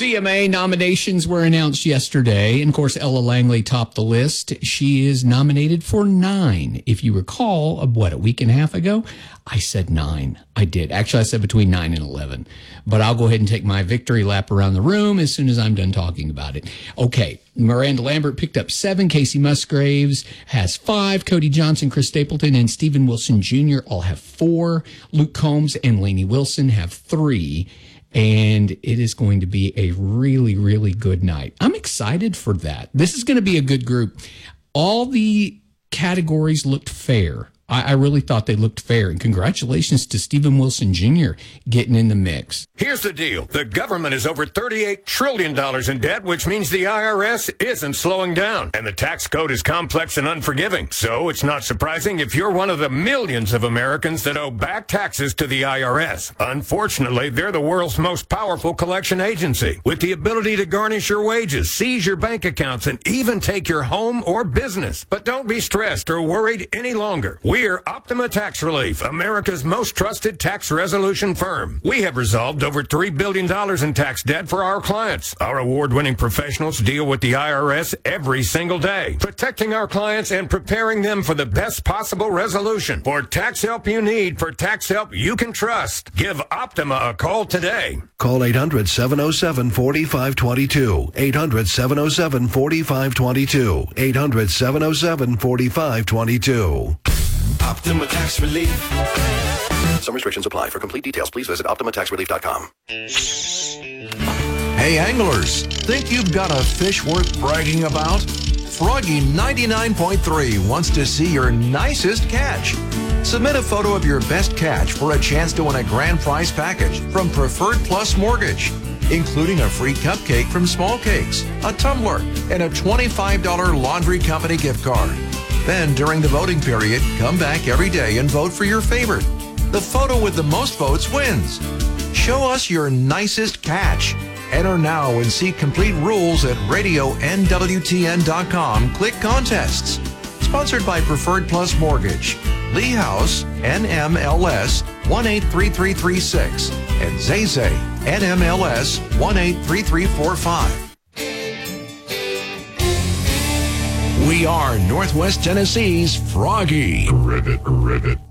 CMA nominations were announced yesterday. And, of course, Ella Langley topped the list. She is nominated for 9. If you recall, a week and a half ago, I said 9. I did. Actually, I said between 9 and 11. But I'll go ahead and take my victory lap around the room as soon as I'm done talking about it. Okay. Miranda Lambert picked up 7. Casey Musgraves has 5. Cody Johnson, Chris Stapleton, and Stephen Wilson Jr. all have 4. Luke Combs and Lainey Wilson have 3. And it is going to be a really, really good night. I'm excited for that. This is going to be a good group. All the categories looked fair. I really thought they looked fair. And congratulations to Stephen Wilson Jr. getting in the mix. Here's the deal. The government is over $38 trillion in debt, which means the IRS isn't slowing down. And the tax code is complex and unforgiving. So it's not surprising if you're one of the millions of Americans that owe back taxes to the IRS. Unfortunately, they're the world's most powerful collection agency, with the ability to garnish your wages, seize your bank accounts, and even take your home or business. But don't be stressed or worried any longer. We're Optima Tax Relief, America's most trusted tax resolution firm. We have resolved over $3 billion in tax debt for our clients. Our award-winning professionals deal with the IRS every single day, protecting our clients and preparing them for the best possible resolution. For tax help you need, for tax help you can trust, give Optima a call today. Call 800-707-4522. 800-707-4522. 800-707-4522. Optima Tax Relief. Some restrictions apply. For complete details, please visit OptimaTaxRelief.com. Hey anglers, think you've got a fish worth bragging about? Froggy 99.3 wants to see your nicest catch. Submit a photo of your best catch for a chance to win a grand prize package from Preferred Plus Mortgage, including a free cupcake from Small Cakes, a tumbler, and a $25 laundry company gift card. Then, during the voting period, come back every day and vote for your favorite. The photo with the most votes wins. Show us your nicest catch. Enter now and see complete rules at radionwtn.com. Click Contests. Sponsored by Preferred Plus Mortgage, Lee House, NMLS 183336, and Zay NMLS 183345. We are Northwest Tennessee's Froggy. Rivet.